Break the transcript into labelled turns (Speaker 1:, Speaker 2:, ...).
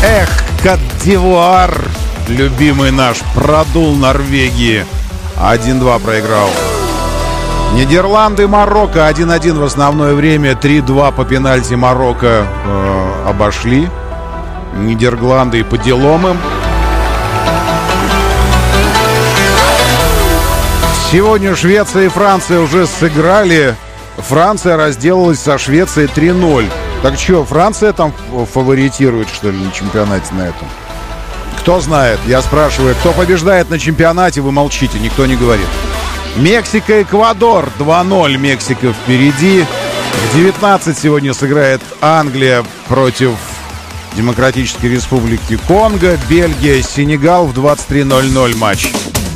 Speaker 1: Эх, Кот-д'Ивуар, любимый наш, продул Норвегии. 1-2 проиграл. Нидерланды, Марокко 1-1 в основное время. 3-2 по пенальти Марокко обошли Нидерланды по делам им. Сегодня Швеция и Франция уже сыграли. Франция разделалась со Швецией 3-0. Так что, Франция там фаворитирует, что ли, на чемпионате на этом? Кто знает? Я спрашиваю, кто побеждает на чемпионате, вы молчите, никто не говорит. Мексика, Эквадор 2-0. Мексика впереди. В 19 сегодня сыграет Англия против Демократической Республики Конго. Бельгия, Сенегал в 23:00 матч.